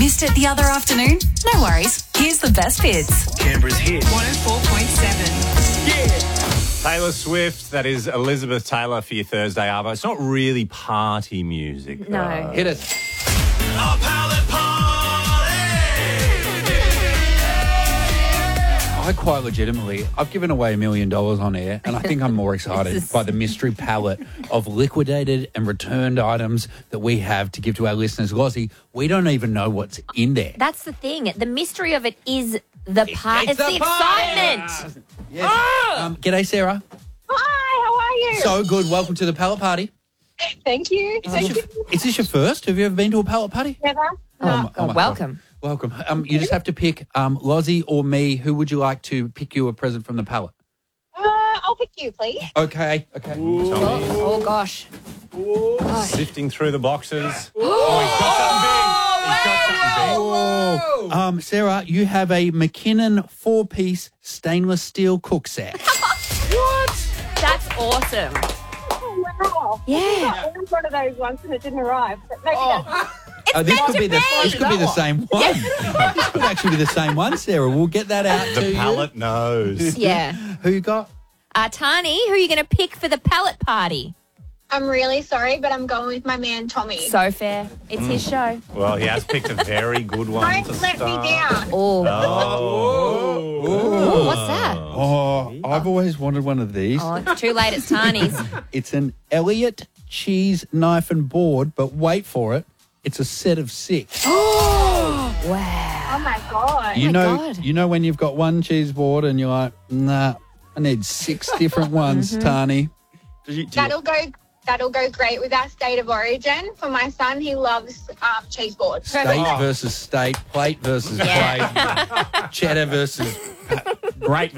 Missed it the other afternoon? No worries. Here's the best bits. Canberra's hit. 104.7. Taylor Swift, that is Elizabeth Taylor for your Thursday Arvo. It's not really party music. No. though. Hit it. A pallet party. I quite legitimately, I've given away $1 million on air, and I think I'm more excited by the mystery palette of liquidated and returned items that we have to give to our listeners. Lozzie, we don't even know what's in there. That's the thing. The mystery of it is the part. It's the party. excitement. Yes. G'day, Sarah. Hi, how are you? So good. Welcome to the pallet party. Thank you. Is this your first? Have you ever been to a pallet party? Never. Oh my welcome. God. Welcome. You just have to pick Lozzie or me. Who would you like to pick you a present from the pallet? I'll pick you, please. Okay. Oh, gosh. Sifting through the boxes. He's got something big. Sarah, you have a McKinnon 4-piece stainless steel cook set. That's awesome. Oh, wow. Yeah. I ordered one of those once and it didn't arrive. But maybe This could be the same one. This could actually be the same one, Sarah. We'll get that out to The you. pallet knows. Yeah. Who you got? Tani, who are you going to pick for the pallet party? I'm really sorry, but I'm going with my man, Tommy. So fair. It's his show. Well, he has picked a very good one to Don't let me start. down. Oh. Oh. What's that? Oh, I've always wanted one of these. Oh, it's too late. It's Tani's. It's an Elliott cheese knife and board, but wait for it. It's a set of 6. Wow. Oh, my God. You my know, God. you know when you've got one cheese board and you're like, nah, I need 6 different ones, Tani. That'll go great with our state of origin. For my son, he loves cheese boards. State versus state, plate versus plate, cheddar versus Great